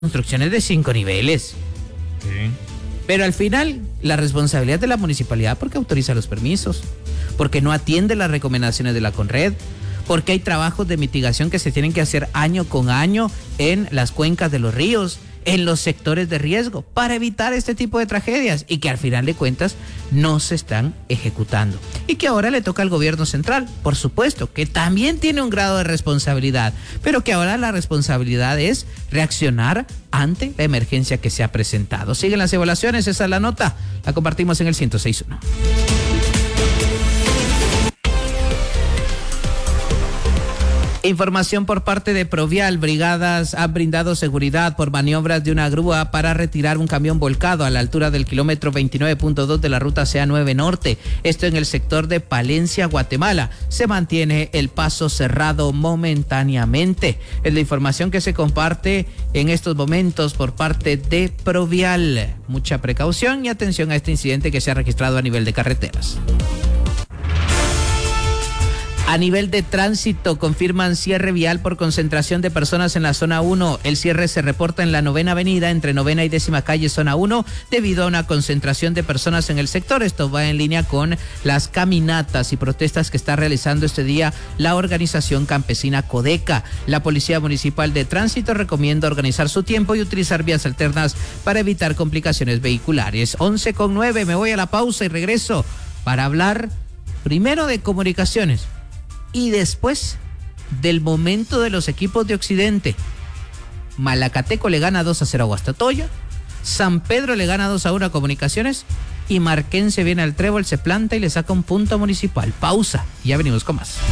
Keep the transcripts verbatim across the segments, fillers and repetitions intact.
construcciones de cinco niveles. Sí. Pero al final, la responsabilidad de la municipalidad porque autoriza los permisos, porque no atiende las recomendaciones de la Conred, porque hay trabajos de mitigación que se tienen que hacer año con año en las cuencas de los ríos, en los sectores de riesgo, para evitar este tipo de tragedias y que al final de cuentas no se están ejecutando. Y que ahora le toca al gobierno central, por supuesto, que también tiene un grado de responsabilidad, pero que ahora la responsabilidad es reaccionar ante la emergencia que se ha presentado. Siguen las evaluaciones, esa es la nota, la compartimos en el ciento seis punto uno. Información por parte de Provial. Brigadas han brindado seguridad por maniobras de una grúa para retirar un camión volcado a la altura del kilómetro veintinueve punto dos de la ruta C A nueve Norte. Esto en el sector de Palencia, Guatemala. Se mantiene el paso cerrado momentáneamente. Es la información que se comparte en estos momentos por parte de Provial. Mucha precaución y atención a este incidente que se ha registrado a nivel de carreteras. A nivel de tránsito, confirman cierre vial por concentración de personas en la zona uno. El cierre se reporta en la novena avenida, entre novena y décima calle, zona uno, debido a una concentración de personas en el sector. Esto va en línea con las caminatas y protestas que está realizando este día la organización campesina Codeca. La Policía Municipal de Tránsito recomienda organizar su tiempo y utilizar vías alternas para evitar complicaciones vehiculares. once con nueve, me voy a la pausa y regreso para hablar primero de comunicaciones y después del momento de los equipos de Occidente. Malacateco le gana dos a cero a Guastatoya, San Pedro le gana dos a uno a Comunicaciones y Marquense viene al Trébol, se planta y le saca un punto Municipal. Pausa, y ya venimos con más.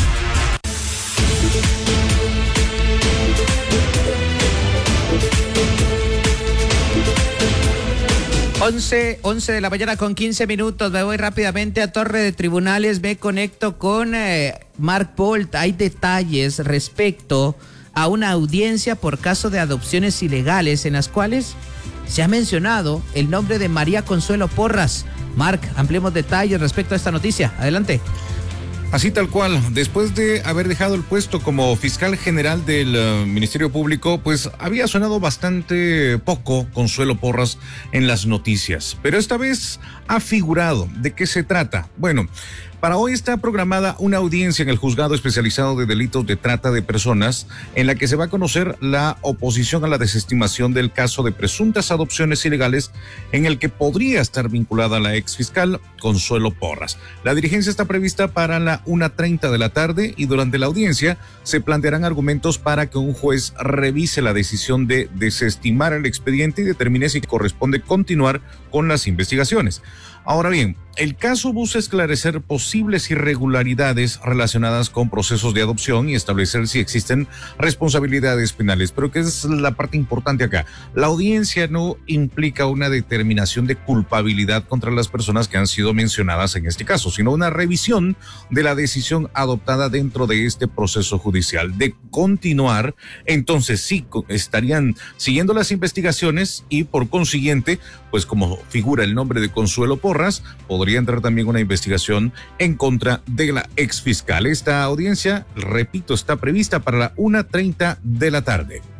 once, once de la mañana con quince minutos. Me voy rápidamente a Torre de Tribunales. Me conecto con eh, Mark Bolt. Hay detalles respecto a una audiencia por caso de adopciones ilegales en las cuales se ha mencionado el nombre de María Consuelo Porras. Mark, ampliemos detalles respecto a esta noticia. Adelante. Así tal cual, después de haber dejado el puesto como fiscal general del uh, Ministerio Público, pues había sonado bastante poco Consuelo Porras en las noticias, pero esta vez ha figurado. ¿De qué se trata? Bueno, para hoy está programada una audiencia en el Juzgado Especializado de Delitos de Trata de Personas, en la que se va a conocer la oposición a la desestimación del caso de presuntas adopciones ilegales en el que podría estar vinculada la exfiscal Consuelo Porras. La diligencia está prevista para la una treinta de la tarde y durante la audiencia se plantearán argumentos para que un juez revise la decisión de desestimar el expediente y determine si corresponde continuar con las investigaciones. Ahora bien, el caso busca esclarecer posibles irregularidades relacionadas con procesos de adopción y establecer si existen responsabilidades penales. Pero ¿qué es la parte importante acá? La audiencia no implica una determinación de culpabilidad contra las personas que han sido mencionadas en este caso, sino una revisión de la decisión adoptada dentro de este proceso judicial. De continuar, entonces sí estarían siguiendo las investigaciones y por consiguiente, pues como figura el nombre de Consuelo Porras, podría entrar también una investigación en contra de la exfiscal. Esta audiencia, repito, está prevista para la una treinta de la tarde.